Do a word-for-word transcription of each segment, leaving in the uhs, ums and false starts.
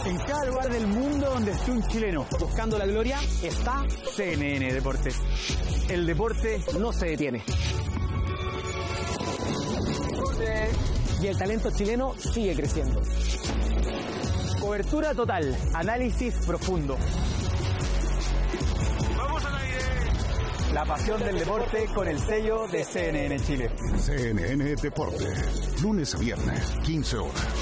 En cada lugar del mundo donde esté un chileno buscando la gloria está C N N Deportes. El deporte no se detiene. Y el talento chileno sigue creciendo. Cobertura total, análisis profundo. ¡Vamos al aire! La pasión del deporte con el sello de C N N Chile. C N N Deportes, lunes a viernes, quince horas.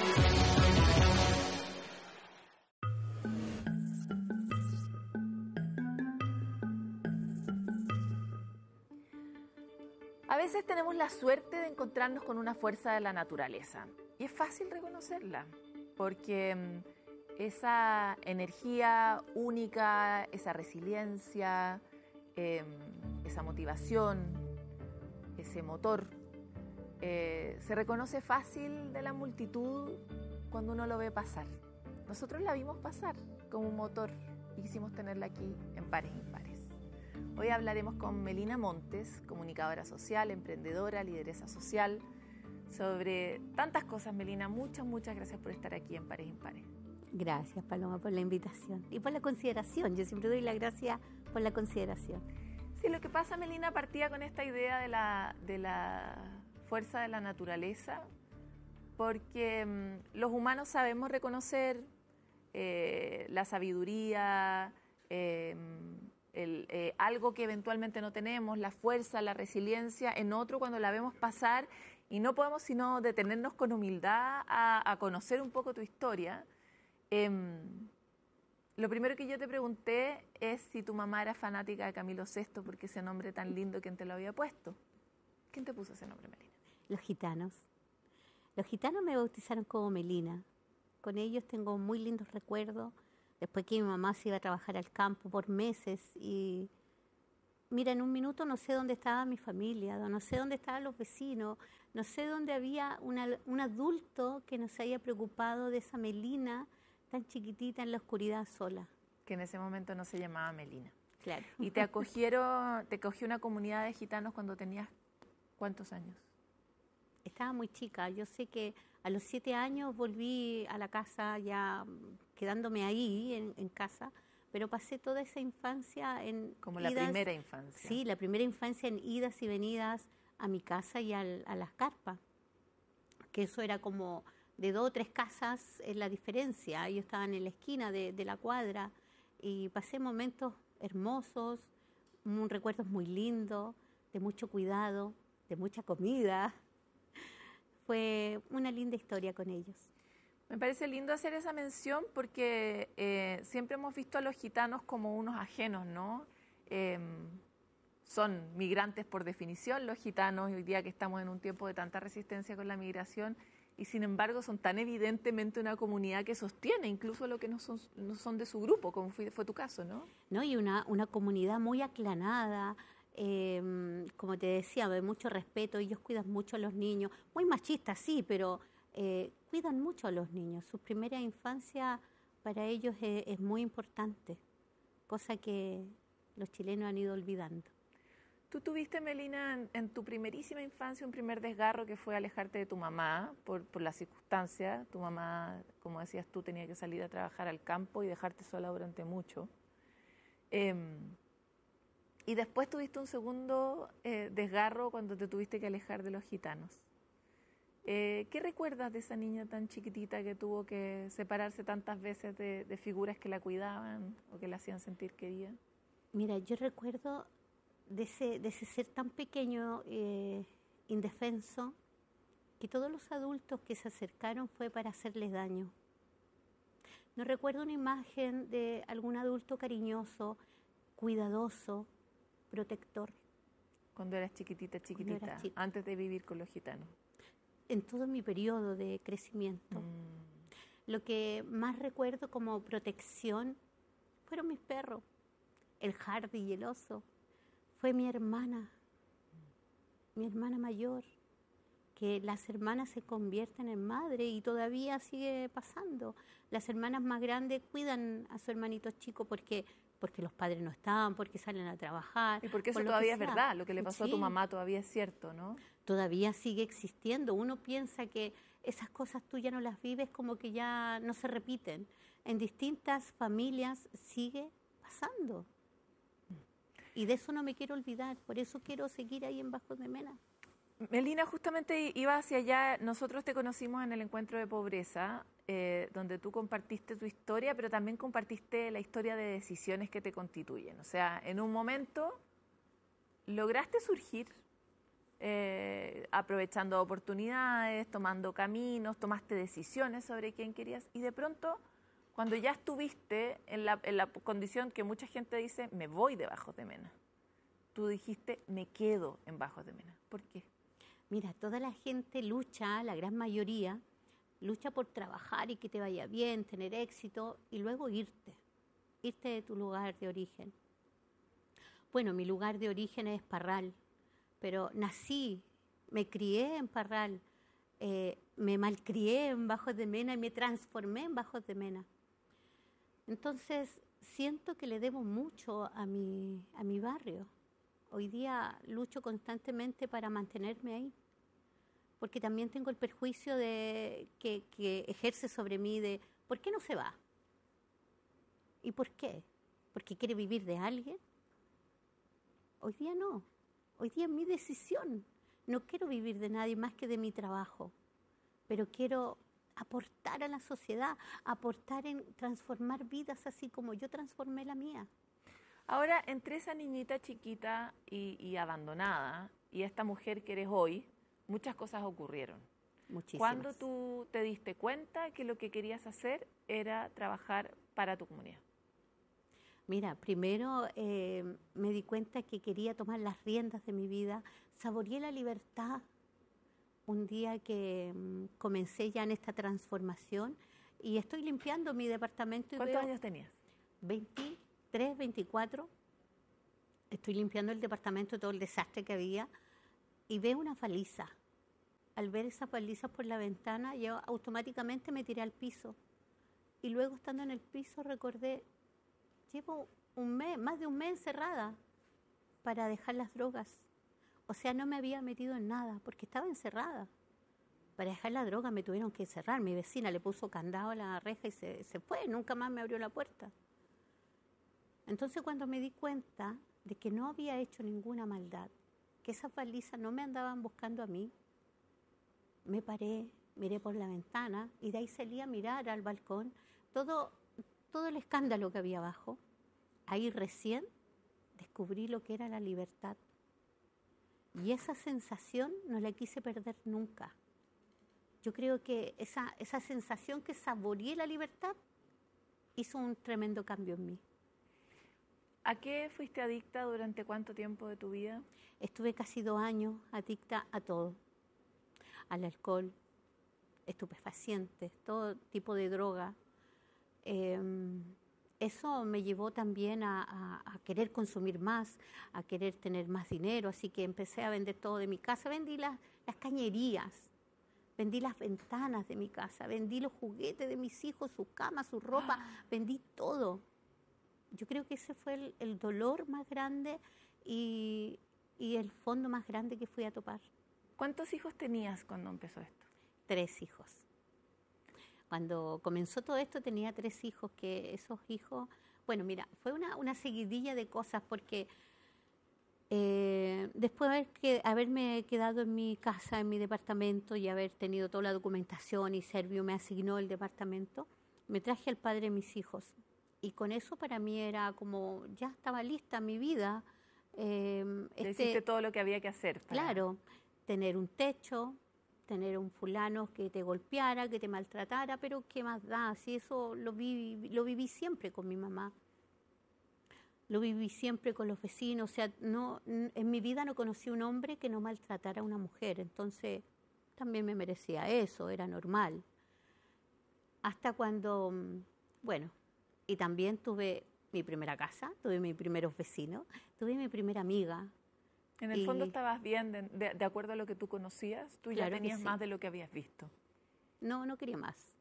A veces tenemos la suerte de encontrarnos con una fuerza de la naturaleza y es fácil reconocerla porque esa energía única, esa resiliencia, eh, esa motivación, ese motor, eh, se reconoce fácil de la multitud cuando uno lo ve pasar. Nosotros la vimos pasar como un motor y quisimos tenerla aquí en Pares Impares. Hoy hablaremos con Melina Montes, comunicadora social, emprendedora, lideresa social, sobre tantas cosas. Melina, muchas, muchas gracias por estar aquí en Pares Impares. Gracias, Paloma, por la invitación y por la consideración. Yo siempre doy la gracia por la consideración. Sí, lo que pasa, Melina, partía con esta idea de la, de la fuerza de la naturaleza, porque mmm, los humanos sabemos reconocer eh, la sabiduría, eh, El, eh, algo que eventualmente no tenemos, la fuerza, la resiliencia en otro cuando la vemos pasar y no podemos sino detenernos con humildad a, a conocer un poco tu historia. Eh, lo primero que yo te pregunté es si tu mamá era fanática de Camilo sexto, porque ese nombre tan lindo, ¿quién te lo había puesto? ¿Quién te puso ese nombre, Melina? Los gitanos. Los gitanos me bautizaron como Melina. Con ellos tengo muy lindos recuerdos. Después que mi mamá se iba a trabajar al campo por meses y, mira, en un minuto no sé dónde estaba mi familia, no sé dónde estaban los vecinos, no sé dónde había una, un adulto que no se haya preocupado de esa Melina tan chiquitita en la oscuridad sola. Que en ese momento no se llamaba Melina. Claro. ¿Y te acogieron, te acogió una comunidad de gitanos cuando tenías cuántos años? Estaba muy chica, yo sé que a los siete años volví a la casa ya quedándome ahí en, en casa, pero pasé toda esa infancia en Como idas, la primera infancia. Sí, la primera infancia en idas y venidas a mi casa y al, a las carpas, que eso era como de dos o tres casas en la diferencia. Ellos estaban en la esquina de, de la cuadra y pasé momentos hermosos, un, recuerdos muy lindos, de mucho cuidado, de mucha comida. Fue una linda historia con ellos. Me parece lindo hacer esa mención porque eh, siempre hemos visto a los gitanos como unos ajenos, ¿no? Eh, son migrantes por definición los gitanos, hoy día que estamos en un tiempo de tanta resistencia con la migración, y sin embargo son tan evidentemente una comunidad que sostiene incluso lo que no son, no son de su grupo, como fue, fue tu caso, ¿no? No, y una, una comunidad muy aclanada. Eh, como te decía, de mucho respeto, ellos cuidan mucho a los niños, muy machistas sí, pero eh, cuidan mucho a los niños. Su primera infancia para ellos es, es muy importante, cosa que los chilenos han ido olvidando. Tú tuviste, Melina, en, en tu primerísima infancia un primer desgarro que fue alejarte de tu mamá por, por las circunstancias. Tu mamá, como decías tú, tenía que salir a trabajar al campo y dejarte sola durante mucho. Eh, Y después tuviste un segundo eh, desgarro cuando te tuviste que alejar de los gitanos. Eh, ¿Qué recuerdas de esa niña tan chiquitita que tuvo que separarse tantas veces de, de figuras que la cuidaban o que la hacían sentir querida? Mira, yo recuerdo de ese, de ese ser tan pequeño, eh, indefenso, que todos los adultos que se acercaron fue para hacerles daño. No recuerdo una imagen de algún adulto cariñoso, cuidadoso, protector. Cuando eras chiquitita, chiquitita, Era chica. Antes de vivir con los gitanos. En todo mi periodo de crecimiento. Mm. Lo que más recuerdo como protección fueron mis perros. El Hardy y el oso. Fue mi hermana, mi hermana mayor, que las hermanas se convierten en madre y todavía sigue pasando. Las hermanas más grandes cuidan a su hermanito chico porque porque los padres no están, porque salen a trabajar. Y porque eso por todavía es verdad, lo que le pasó sí. a tu mamá todavía es cierto, ¿no? Todavía sigue existiendo. Uno piensa que esas cosas tú ya no las vives, como que ya no se repiten. En distintas familias sigue pasando. Y de eso no me quiero olvidar, por eso quiero seguir ahí en Bajos de Mena. Melina, justamente iba hacia allá. Nosotros te conocimos en el encuentro de pobreza, eh, donde tú compartiste tu historia, pero también compartiste la historia de decisiones que te constituyen. O sea, en un momento lograste surgir, eh, aprovechando oportunidades, tomando caminos, tomaste decisiones sobre quién querías, y de pronto, cuando ya estuviste en la, en la condición que mucha gente dice, me voy de Bajos de Mena, tú dijiste, me quedo en Bajos de Mena. ¿Por qué? Mira, toda la gente lucha, la gran mayoría, lucha por trabajar y que te vaya bien, tener éxito y luego irte, irte de tu lugar de origen. Bueno, mi lugar de origen es Parral, pero nací, me crié en Parral, eh, me malcrié en Bajos de Mena y me transformé en Bajos de Mena. Entonces, siento que le debo mucho a mi, a mi barrio. Hoy día lucho constantemente para mantenerme ahí, porque también tengo el perjuicio de que, que ejerce sobre mí de ¿por qué no se va? ¿Y por qué? ¿Porque quiere vivir de alguien? Hoy día no, hoy día es mi decisión. No quiero vivir de nadie más que de mi trabajo, pero quiero aportar a la sociedad, aportar en transformar vidas así como yo transformé la mía. Ahora, entre esa niñita chiquita y, y abandonada y esta mujer que eres hoy, muchas cosas ocurrieron. Muchísimas. ¿Cuándo tú te diste cuenta que lo que querías hacer era trabajar para tu comunidad? Mira, primero eh, me di cuenta que quería tomar las riendas de mi vida, saboreé la libertad. Un día que mm, comencé ya en esta transformación y estoy limpiando mi departamento. Y ¿Cuántos veo años tenías? veintitrés, veinticuatro. Estoy limpiando el departamento, todo el desastre que había, y veo una paliza. Al ver esas palizas por la ventana, yo automáticamente me tiré al piso. Y luego, estando en el piso, recordé, llevo un mes, más de un mes encerrada para dejar las drogas. O sea, no me había metido en nada porque estaba encerrada. Para dejar la droga me tuvieron que encerrar. Mi vecina le puso candado a la reja y se, se fue. Nunca más me abrió la puerta. Entonces, cuando me di cuenta de que no había hecho ninguna maldad, que esas balizas no me andaban buscando a mí, me paré, miré por la ventana y de ahí salí a mirar al balcón todo, todo el escándalo que había abajo. Ahí recién descubrí lo que era la libertad. Y esa sensación no la quise perder nunca. Yo creo que esa, esa sensación que saboreé la libertad hizo un tremendo cambio en mí. ¿A qué fuiste adicta durante cuánto tiempo de tu vida? Estuve casi dos años adicta a todo. Al alcohol, estupefacientes, todo tipo de droga. Eh, eso me llevó también a, a, a querer consumir más, a querer tener más dinero, así que empecé a vender todo de mi casa. Vendí las, las cañerías, vendí las ventanas de mi casa, vendí los juguetes de mis hijos, su cama, su ropa, ah. vendí todo. Yo creo que ese fue el, el dolor más grande y, y el fondo más grande que fui a topar. ¿Cuántos hijos tenías cuando empezó esto? Tres hijos. Cuando comenzó todo esto tenía tres hijos, que esos hijos, bueno, mira, fue una, una seguidilla de cosas porque eh, después de haber que, haberme quedado en mi casa, en mi departamento y haber tenido toda la documentación y Servio me asignó el departamento, me traje al padre de mis hijos. Y con eso para mí era como, ya estaba lista mi vida. Eh, este, Hiciste todo lo que había que hacer. Para... Claro, tener un techo, tener un fulano que te golpeara, que te maltratara, pero ¿qué más da? Si eso lo viví, lo viví siempre con mi mamá. Lo viví siempre con los vecinos. O sea, no, en mi vida no conocí un hombre que no maltratara a una mujer. Entonces, también me merecía eso, era normal. Hasta cuando, bueno... Y también tuve mi primera casa, tuve mis primeros vecinos, tuve mi primera amiga. En el y... fondo estabas bien, de, de, de acuerdo a lo que tú conocías, tú claro ya tenías sí. más de lo que habías visto. No, no quería más.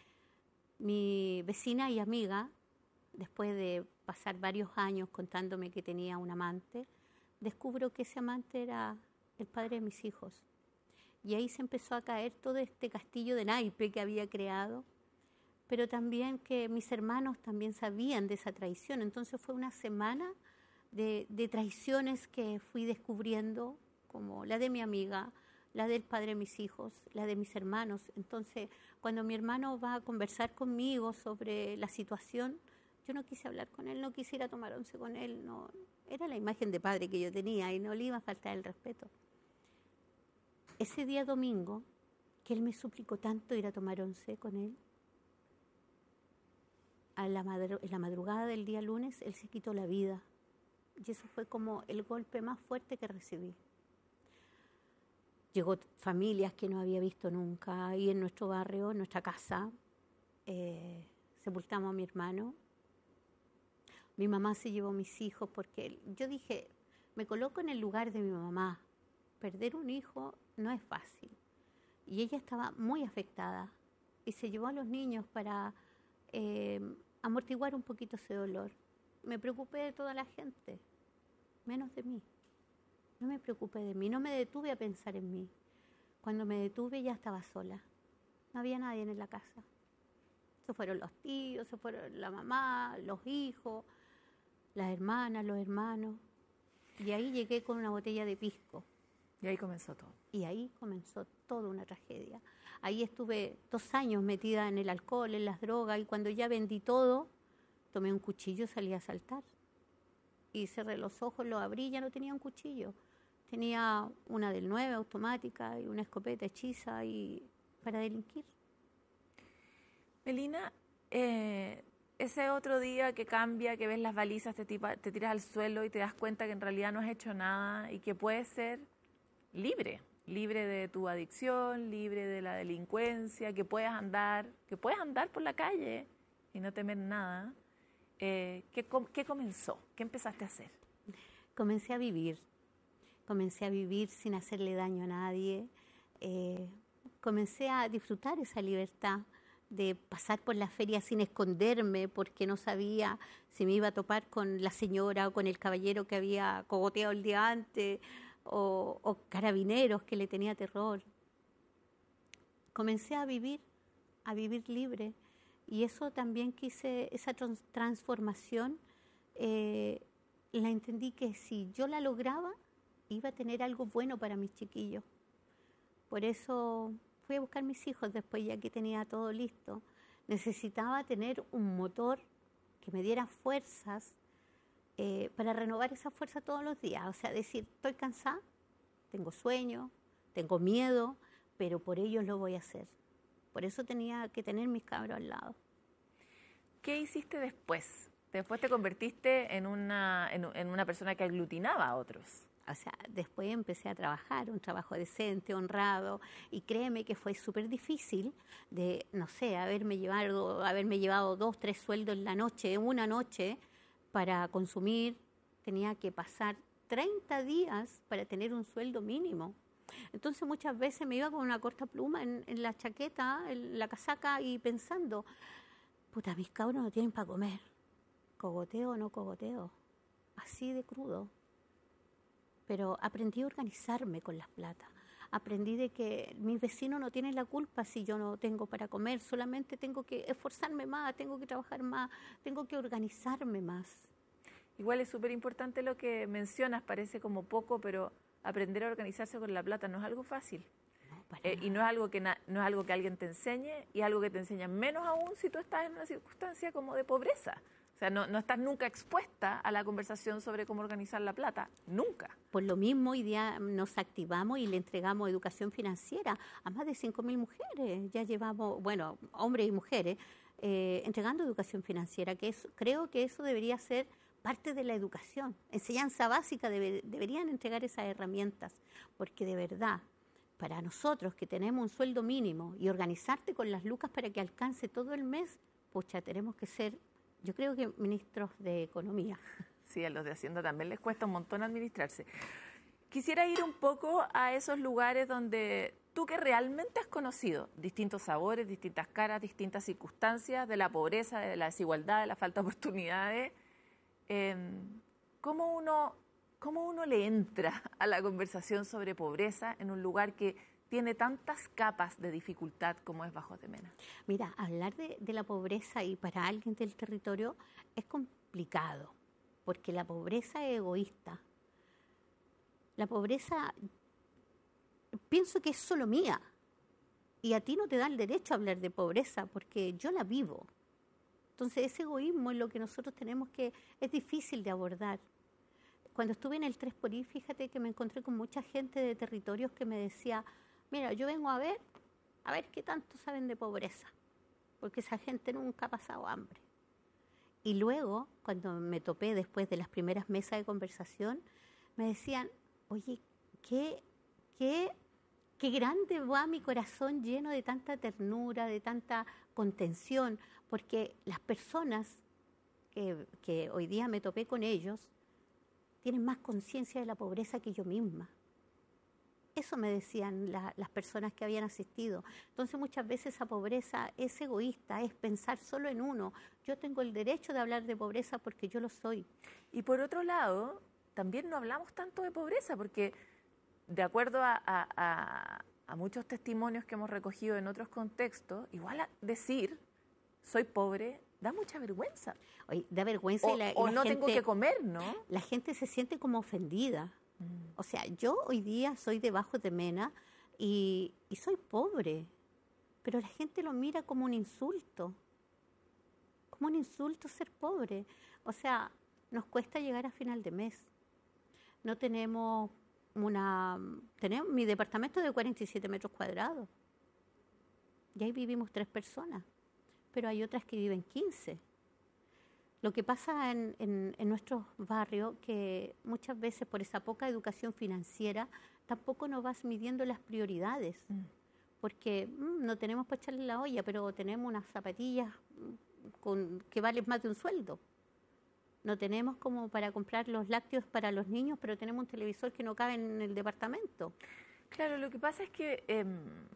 Mi vecina y amiga, después de pasar varios años contándome que tenía un amante, descubro que ese amante era el padre de mis hijos. Y ahí se empezó a caer todo este castillo de naipe que había creado, pero también que mis hermanos también sabían de esa traición. Entonces fue una semana de, de traiciones que fui descubriendo, como la de mi amiga, la del padre de mis hijos, la de mis hermanos. Entonces, cuando mi hermano va a conversar conmigo sobre la situación, yo no quise hablar con él, no quise ir a tomar once con él, no, era la imagen de padre que yo tenía y no le iba a faltar el respeto. Ese día domingo, que él me suplicó tanto ir a tomar once con él, a la madru- en la madrugada del día lunes, él se quitó la vida. Y eso fue como el golpe más fuerte que recibí. Llegó familias que no había visto nunca, ahí en nuestro barrio, en nuestra casa. Eh, sepultamos a mi hermano. Mi mamá se llevó a mis hijos porque yo dije, me coloco en el lugar de mi mamá. Perder un hijo no es fácil. Y ella estaba muy afectada y se llevó a los niños para eh, amortiguar un poquito ese dolor. Me preocupé de toda la gente, menos de mí. No me preocupé de mí, no me detuve a pensar en mí. Cuando me detuve ya estaba sola. No había nadie en la casa. Se fueron los tíos, se fueron la mamá, los hijos, las hermanas, los hermanos. Y ahí llegué con una botella de pisco. Y ahí comenzó todo. Y ahí comenzó toda una tragedia. Ahí estuve dos años metida en el alcohol, en las drogas, y cuando ya vendí todo, tomé un cuchillo y salí a saltar. Y cerré los ojos, los abrí y ya no tenía un cuchillo. Tenía una del nueve automática y una escopeta hechiza y para delinquir. Melina, eh, ese otro día que cambia, que ves las balizas, te, tipa, te tiras al suelo y te das cuenta que en realidad no has hecho nada y que puedes ser libre, libre de tu adicción, libre de la delincuencia, que puedes andar, que puedes andar por la calle y no temer nada. Eh, ¿qué, ¿Qué comenzó? ¿Qué empezaste a hacer? Comencé a vivir. Comencé a vivir sin hacerle daño a nadie. Eh, comencé a disfrutar esa libertad de pasar por la feria sin esconderme porque no sabía si me iba a topar con la señora o con el caballero que había cogoteado el día antes o, o carabineros que le tenía terror. Comencé a vivir, a vivir libre y eso también quise, esa trans- transformación, eh, la entendí que si yo la lograba, iba a tener algo bueno para mis chiquillos. Por eso fui a buscar mis hijos después, ya que tenía todo listo. Necesitaba tener un motor que me diera fuerzas eh, para renovar esa fuerza todos los días. O sea, decir, estoy cansada, tengo sueño, tengo miedo, pero por ellos lo voy a hacer. Por eso tenía que tener mis cabros al lado. ¿Qué hiciste después? Después te convertiste en una, en, en una persona que aglutinaba a otros. O sea, después empecé a trabajar, un trabajo decente, honrado, y créeme que fue súper difícil de, no sé, haberme llevado, haberme llevado dos, tres sueldos en la noche, una noche, para consumir. Tenía que pasar treinta días para tener un sueldo mínimo. Entonces muchas veces me iba con una corta pluma en, en la chaqueta, en la casaca, y pensando, puta, mis cabros no tienen para comer. ¿Cogoteo o no cogoteo? Así de crudo. Pero aprendí a organizarme con las plata. Aprendí de que mis vecinos no tienen la culpa si yo no tengo para comer, solamente tengo que esforzarme más, tengo que trabajar más, tengo que organizarme más. Igual es súper importante lo que mencionas, parece como poco, pero aprender a organizarse con la plata no es algo fácil. No, para Eh, nada. y no es algo que na- no es algo que alguien te enseñe, y algo que te enseña menos aún si tú estás en una circunstancia como de pobreza. O sea, no, no estás nunca expuesta a la conversación sobre cómo organizar la plata, nunca. Por lo mismo, hoy día nos activamos y le entregamos educación financiera a más de cinco mil mujeres. Ya llevamos, bueno, hombres y mujeres, eh, entregando educación financiera, que es, creo que eso debería ser parte de la educación. Enseñanza básica, debe, deberían entregar esas herramientas, porque de verdad, para nosotros que tenemos un sueldo mínimo y organizarte con las lucas para que alcance todo el mes, pucha, tenemos que ser, yo creo que ministros de Economía. Sí, a los de Hacienda también les cuesta un montón administrarse. Quisiera ir un poco a esos lugares donde tú, que realmente has conocido distintos sabores, distintas caras, distintas circunstancias de la pobreza, de la desigualdad, de la falta de oportunidades, eh, ¿cómo uno, cómo uno le entra a la conversación sobre pobreza en un lugar que tiene tantas capas de dificultad como es Bajos de Mena? Mira, hablar de, de la pobreza y para alguien del territorio es complicado, porque la pobreza es egoísta. La pobreza, pienso que es solo mía, y a ti no te da el derecho a hablar de pobreza, porque yo la vivo. Entonces ese egoísmo es lo que nosotros tenemos que, es difícil de abordar. Cuando estuve en el tres por I, fíjate que me encontré con mucha gente de territorios que me decía, mira, yo vengo a ver, a ver qué tanto saben de pobreza, porque esa gente nunca ha pasado hambre. Y luego, cuando me topé después de las primeras mesas de conversación, me decían, oye, qué, qué, qué grande va mi corazón lleno de tanta ternura, de tanta contención, porque las personas que, que hoy día me topé con ellos tienen más conciencia de la pobreza que yo misma. Eso me decían la, las personas que habían asistido. Entonces muchas veces esa pobreza es egoísta, es pensar solo en uno. Yo tengo el derecho de hablar de pobreza porque yo lo soy. Y por otro lado, también no hablamos tanto de pobreza, porque de acuerdo a, a, a, a muchos testimonios que hemos recogido en otros contextos, igual a decir soy pobre da mucha vergüenza. Oye, da vergüenza o, y la, y o la no gente, tengo que comer, ¿no? La gente se siente como ofendida. Mm. O sea, yo hoy día soy de Bajos de Mena y, y soy pobre, pero la gente lo mira como un insulto. Como un insulto ser pobre. O sea, nos cuesta llegar a final de mes. No tenemos una... Tenemos mi departamento de cuarenta y siete metros cuadrados. Y ahí vivimos tres personas. Pero hay otras que viven quince. Lo que pasa en, en, en nuestros barrios, que muchas veces por esa poca educación financiera, tampoco nos vas midiendo las prioridades. Mm. Porque mm, no tenemos para echarle la olla, pero tenemos unas zapatillas con, que valen más de un sueldo. No tenemos como para comprar los lácteos para los niños, pero tenemos un televisor que no cabe en el departamento. Claro, lo que pasa es que... Eh...